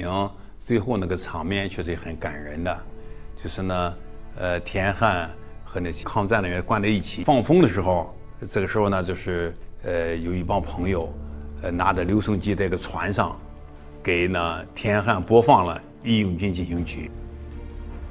影，最后那个场面确实也很感人的，就是呢，田汉和那些抗战的人关在一起放风的时候，这个时候呢，就是有一帮朋友，拿着留声机在一个船上，给呢田汉播放了《义勇军进行曲》。